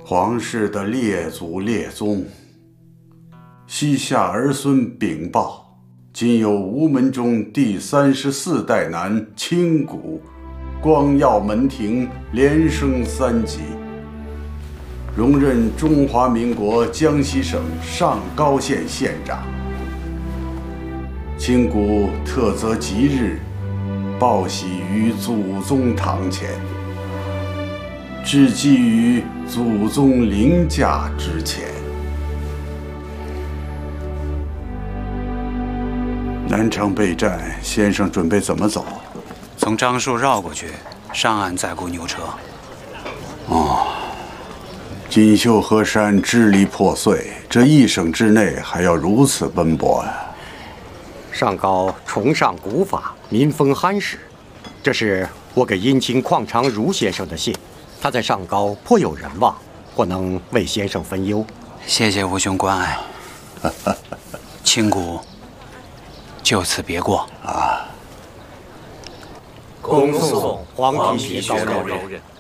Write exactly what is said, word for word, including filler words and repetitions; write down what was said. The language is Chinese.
皇室的列祖列宗，膝下儿孙禀报，今有吴门中第三十四代男清谷，光耀门庭，连升三级，荣任中华民国江西省上高县县长。清谷特择吉日，报喜于祖宗堂前，致祭于祖宗灵驾之前。南昌备战，先生准备怎么走？ 从樟树绕过去，上岸再雇牛车。 哦，锦绣河山支离破碎，这一省之内还要如此奔波呀、啊！ 上高崇尚古法，民风憨实，这是我给殷勤邝长儒先生的信。他在上高颇有人望，或能为先生分忧。 谢谢吴兄关爱。清谷，就此别过啊！ 恭送黄皮皮高人。